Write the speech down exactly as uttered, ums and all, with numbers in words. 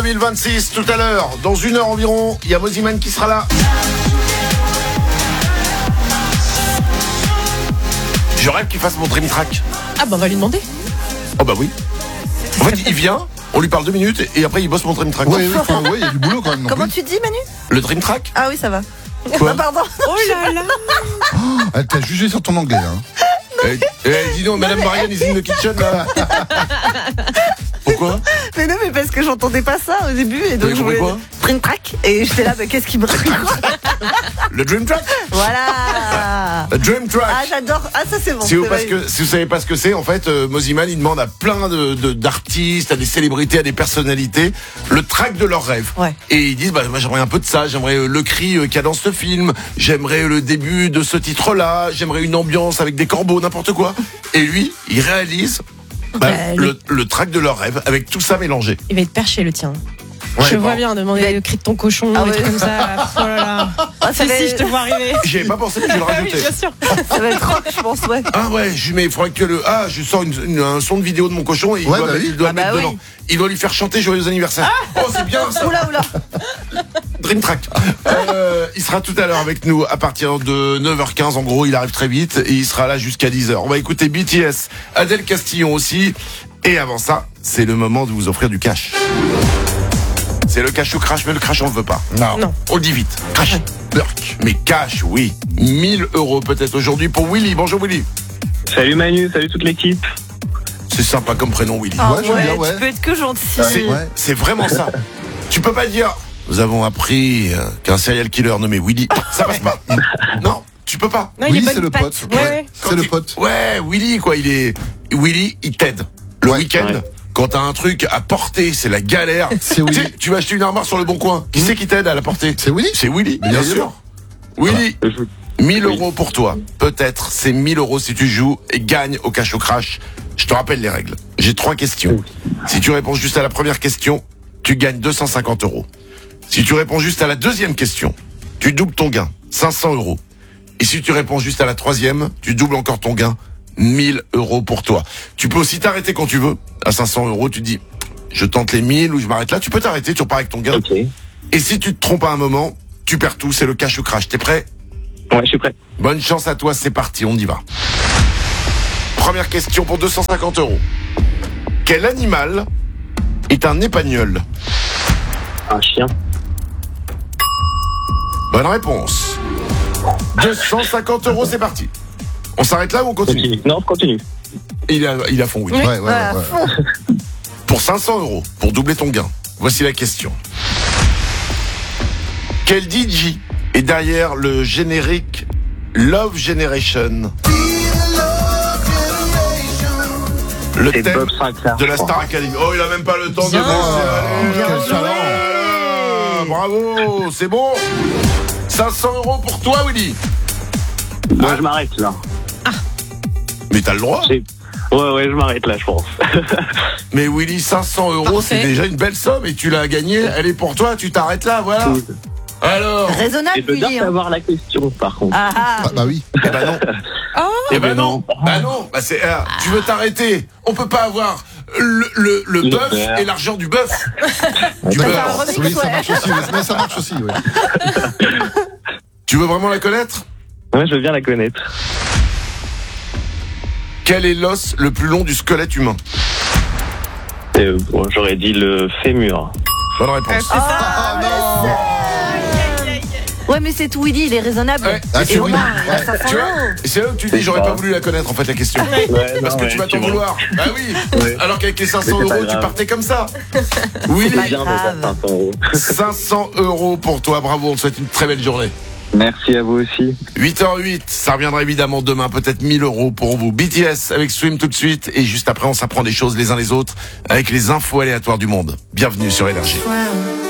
deux mille vingt-six tout à l'heure, dans une heure environ, il y a Moziman qui sera là. Je rêve qu'il fasse mon Dream Track. Ah bah on va lui demander. Oh bah oui. En fait, il vient, on lui parle deux minutes et après il bosse mon Dream Track. Oui, oui, enfin, oui, il y a du boulot quand même. Non Comment plus. tu dis, Manu? Le Dream Track? Ah oui, ça va. Quoi? Ah, pardon. Oh là là. Oh, elle t'a jugé sur ton anglais. Hein. Eh, eh, dis donc, Madame Marianne is in the kitchen là. Pourquoi? Mais non, mais parce que j'entendais pas ça au début et donc T'avais je compris voulais quoi? Dream Track et j'étais là, bah, qu'est-ce qui me raconte? Le Dream Track? Voilà. Le Dream Track. Ah, j'adore. Ah, ça c'est bon. Si vous, c'est parce vrai. que, si vous savez pas ce que c'est, en fait, euh, Moziman, il demande à plein de, de, d'artistes, à des célébrités, à des personnalités, le track de leurs rêves. Ouais. Et ils disent, bah, moi, j'aimerais un peu de ça, j'aimerais euh, le cri euh, qu'il y a dans ce film, j'aimerais le début de ce titre-là, j'aimerais une ambiance avec des corbeaux, n'importe quoi. Et lui, il réalise bah, Bah, le, le track de leurs rêves avec tout ça mélangé. Il va être perché le tien. Ouais, je bon. vois bien demander Ouais. le cri de ton cochon Ah et ouais. tout comme ça. Oh là là. Ah, ça Si, va si, être- je te vois arriver. J'y avais pas pensé, mais je vais le Ah oui, rajouter. bien sûr. Ça va être rock, je pense, ouais. Ah ouais, je mais il faudrait que le ah je sors une, une- un son de vidéo de mon cochon et il Ouais, doit, bah mettre, oui. il doit Ah le mettre bah dedans. oui. Il doit lui faire chanter joyeux anniversaire. Oh c'est bien ça. Oula, oula. Dream Track. Euh, il sera tout à l'heure avec nous à partir de neuf heures quinze en gros, il arrive très vite et il sera là jusqu'à dix heures. On va écouter B T S, Adèle Castillon aussi et avant ça, c'est le moment de vous offrir du cash. C'est le cash ou crash, mais le crash on ne veut pas. Non. Non. On le dit vite. Crash. Burk. Mais cash, oui. mille euros peut-être aujourd'hui pour Willy. Bonjour Willy. Salut Manu, salut toute l'équipe. C'est sympa comme prénom Willy. Ah Ouais, j'aime bien, ouais. tu peux être que gentil. C'est, Ouais. c'est vraiment ça. Tu peux pas dire nous avons appris euh, qu'un serial killer nommé Willy. Ça passe pas. Non, tu peux pas. Non, il Oui, est bonne c'est le patte. pote. Ouais, ouais. Quand C'est le il- pote. Ouais, Willy quoi, il est Willy, il t'aide. Le Ouais. week-end, Ouais. quand t'as un truc à porter, c'est la galère. C'est Willy. Tu sais, tu vas acheter une armoire sur le bon coin. Qui c'est qui t'aide à la porter? C'est Willy. C'est Willy, Bien bien sûr. sûr. Willy, mille euros pour toi. Peut-être, c'est mille euros si tu joues et gagnes au cash au crash. Je te rappelle les règles. J'ai trois questions. Si tu réponds juste à la première question, tu gagnes deux cent cinquante euros. Si tu réponds juste à la deuxième question, tu doubles ton gain, cinq cents euros. Et si tu réponds juste à la troisième, tu doubles encore ton gain, mille euros pour toi. Tu peux aussi t'arrêter quand tu veux. À cinq cents euros, tu dis, je tente les mille ou je m'arrête là. Tu peux t'arrêter, tu repars avec ton gain. Ok. Et si tu te trompes à un moment, tu perds tout, c'est le cash ou crash. T'es prêt? Ouais, je suis prêt. Bonne chance à toi, c'est parti, on y va. Première question pour deux cent cinquante euros. Quel animal est un épagnol? Un chien. Bonne réponse. deux cent cinquante euros, c'est parti. On s'arrête là ou on continue? Continue. Non, continue. Il a, il a fond, oui. Ouais, ouais, ouais. Ouais, à ouais. fond. Pour cinq cents euros, pour doubler ton gain, voici la question. Quel D J est derrière le générique Love Generation? Le C'est thème Bob Sinclair. de la je crois. Star Academy. Oh, il a même pas le temps de Bien. penser. Allez, Quel allez, talent. allez, bravo, c'est bon. cinq cents euros pour toi, Willy. Moi, je m'arrête là. Mais t'as le droit. J'ai- Ouais, ouais, je m'arrête là, je pense. Mais Willy, cinq cents euros, Parfait. c'est déjà une belle somme et tu l'as gagnée. Elle est pour toi, tu t'arrêtes là, voilà. Alors, Raisonnable, Je veux Willy. bien hein. savoir la question, par contre. Ah, ah. Ah, bah oui. eh ben non. Oh, Eh ben ben non. non. Bah non. Bah c'est, ah, tu veux t'arrêter. On peut pas avoir le, le, le Le bœuf beurre. et l'argent du bœuf. Du Bah, beurre. t'as un remix, Oui, ça ouais. marche aussi. ouais. Mais ça marche aussi, ouais. Tu veux vraiment la connaître? Ouais, je veux bien la connaître. Quel est l'os le plus long du squelette humain? Euh, bon, j'aurais dit le fémur. Bonne réponse. Ah, non. Ouais, mais c'est tout, Willy, il est raisonnable. Ouais. Ah, Et c'est au oui. moins, il a Ouais. cinq cents Tu vois? euros. Et c'est là où tu dis, j'aurais pas voulu la connaître en fait la question. Ouais, Parce non, que ouais, tu vas t'en tu vois. vouloir. Bah oui. Ouais. Alors qu'avec les cinq Mais cents c'est pas euros, tu grave. partais comme ça. C'est Willy, bien de faire grave. cinq cents euros. cinq cents euros pour toi. Bravo, on te souhaite une très belle journée. Merci à vous aussi. huit heures huit, ça reviendra évidemment demain, peut-être mille euros pour vous. B T S avec Swim tout de suite. Et juste après, on s'apprend des choses les uns les autres avec les infos aléatoires du monde. Bienvenue sur Énergie. wow.